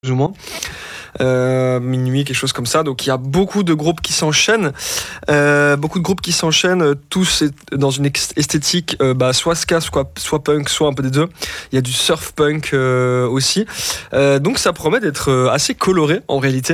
plus ou moins. Minuit, quelque chose comme ça. Donc il y a beaucoup de groupes qui s'enchaînent, tous dans une esthétique soit ska, soit punk, soit un peu des deux. Il y a du surf punk aussi. Donc ça promet d'être assez coloré en réalité,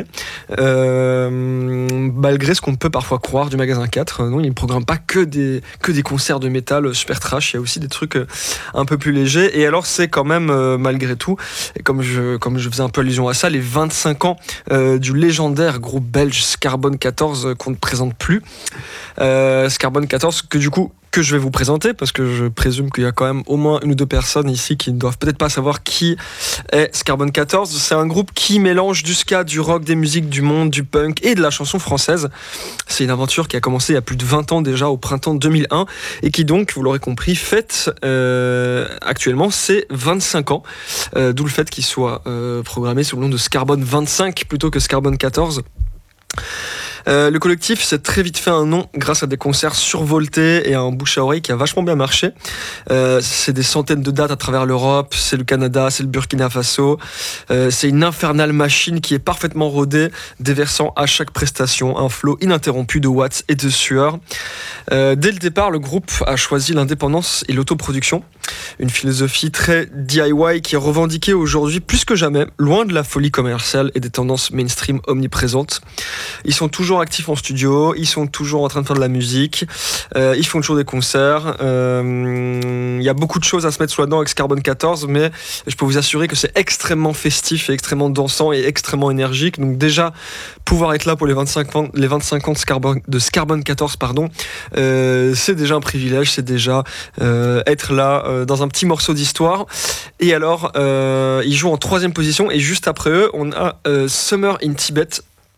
malgré ce qu'on peut parfois croire du magasin 4. Non, il ne programme pas que des concerts de métal super trash. Il y a aussi des trucs un peu plus légers. Et alors c'est quand même malgré tout, et comme je faisais un peu allusion à ça, les 25 ans du légendaire groupe belge Scarbone 14 qu'on ne présente plus. Scarbone 14 que je vais vous présenter, parce que je présume qu'il y a quand même au moins une ou deux personnes ici qui ne doivent peut-être pas savoir qui est Scarbone 14. C'est un groupe qui mélange du ska, du rock, des musiques du monde, du punk et de la chanson française. C'est une aventure qui a commencé il y a plus de 20 ans déjà, au printemps 2001, et qui donc, vous l'aurez compris, fête actuellement ses 25 ans, d'où le fait qu'il soit programmé sous le nom de Scarbone 25 plutôt que Scarbone 14. Le collectif s'est très vite fait un nom grâce à des concerts survoltés et à un bouche à oreille qui a vachement bien marché. C'est des centaines de dates à travers l'Europe, c'est le Canada, c'est le Burkina Faso. C'est une infernale machine qui est parfaitement rodée, déversant à chaque prestation un flot ininterrompu de watts et de sueur. Dès le départ, le groupe a choisi l'indépendance et l'autoproduction, une philosophie très DIY qui est revendiquée aujourd'hui plus que jamais, loin de la folie commerciale et des tendances mainstream omniprésentes. Ils sont toujours actifs en studio, ils sont toujours en train de faire de la musique, ils font toujours des concerts. Il y a beaucoup de choses à se mettre sous la dent avec Scarbone 14, mais je peux vous assurer que c'est extrêmement festif et extrêmement dansant et extrêmement énergique. Donc déjà, pouvoir être là pour les 25 ans de Scarbone 14, c'est déjà un privilège, c'est déjà être là dans un petit morceau d'histoire. Et alors, ils jouent en 3e position, et juste après eux, on a Summer in Tibet,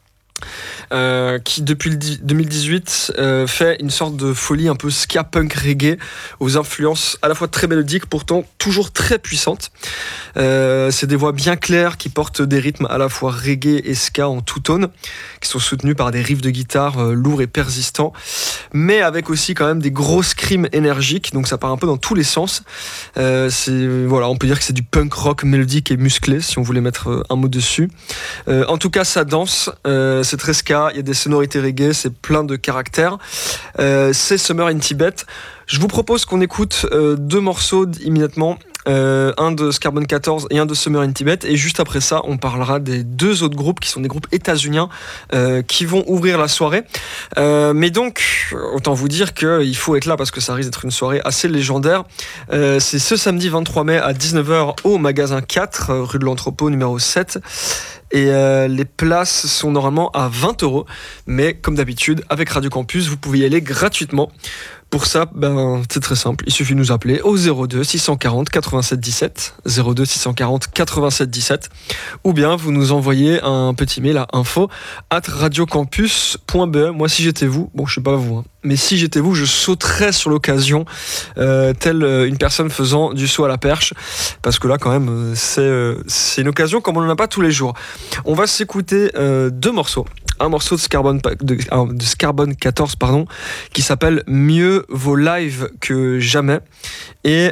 qui depuis 2018 fait une sorte de folie un peu ska punk reggae aux influences à la fois très mélodiques, pourtant toujours très puissantes. C'est des voix bien claires qui portent des rythmes à la fois reggae et ska en tout tone, qui sont soutenus par des riffs de guitare lourds et persistants, mais avec aussi quand même des gros screams énergiques, donc ça part un peu dans tous les sens. On peut dire que c'est du punk rock mélodique et musclé, si on voulait mettre un mot dessus. En tout cas, ça danse, c'est très ska, il y a des sonorités reggae, c'est plein de caractère. C'est Summer in Tibet. Je vous propose qu'on écoute 2 morceaux immédiatement, un de Scarbone 14 et un de Summer in Tibet, et juste après ça on parlera des 2 autres groupes qui sont des groupes états-uniens qui vont ouvrir la soirée. Mais donc autant vous dire qu'il faut être là parce que ça risque d'être une soirée assez légendaire. C'est ce samedi 23 mai à 19h au magasin 4 rue de l'Entrepôt numéro 7. Et les places sont normalement à 20€, mais comme d'habitude avec Radio Campus vous pouvez y aller gratuitement. Pour ça, c'est très simple, il suffit de nous appeler au 02 640 87 17, 02 640 87 17, ou bien vous nous envoyez un petit mail à info@radiocampus.be. Moi, si j'étais vous, je sais pas vous, mais si j'étais vous, je sauterais sur l'occasion, telle une personne faisant du saut à la perche, parce que là, quand même, c'est une occasion comme on n'en a pas tous les jours. On va s'écouter 2 morceaux. Un morceau de Scarbone 14, qui s'appelle Mieux vaut live que jamais, et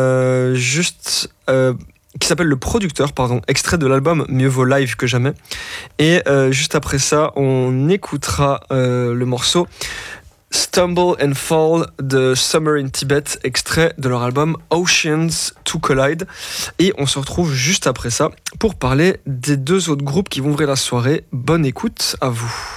qui s'appelle Le Producteur, extrait de l'album Mieux vaut live que jamais. Et juste après ça, on écoutera le morceau Stumble and Fall de Summer in Tibet, extrait de leur album Oceans to Collide. Et on se retrouve juste après ça pour parler des 2 autres groupes qui vont ouvrir la soirée. Bonne écoute à vous.